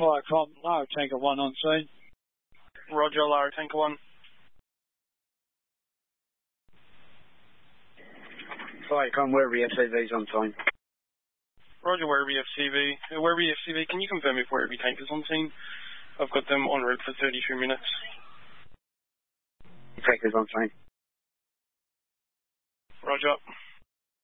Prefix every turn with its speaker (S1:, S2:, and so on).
S1: Viacom, Lara Tanker 1 on scene.
S2: Roger, Lara Tanker 1.
S3: Viacom, Werribee FCV's on time.
S2: Roger, Werribee FCV. Werribee FCV, can you confirm if Werribee Tanker's on scene? I've got them en route for 32 minutes.
S3: Tanker's on scene.
S2: Roger.